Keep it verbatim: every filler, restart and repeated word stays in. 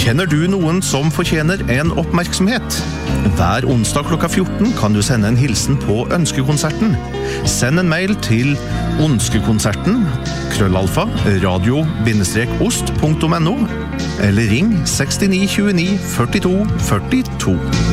Kjenner du noen som fortjener en oppmerksomhet? Hver onsdag klokka fjorten kan du sende en hilsen på Ønskekonserten. Send en mail til Ønskekonserten, krøllalfa, radio-ost punktum no, eller ring seks ni to ni førtito førtito.